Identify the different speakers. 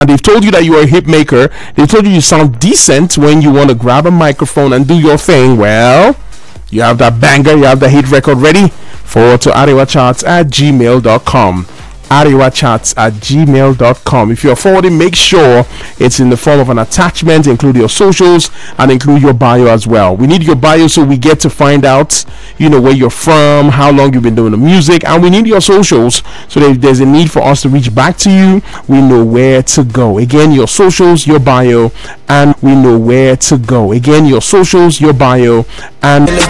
Speaker 1: They've told you that you are a hit maker. They've told you sound decent when you want to grab a microphone and do your thing. Well, you have that banger, you have the hit record ready. Forward to arewachats@gmail.com. arewachats@gmail.com. If you're forwarding, make sure it's in the form of an attachment. Include your socials and include your bio as well. We need your bio so we get to find out, where you're from, how long you've been doing the music, and we need your socials so that if there's a need for us to reach back to you, we know where to go. Again, your socials, your bio, and we know where to go. Again, your socials, your bio, and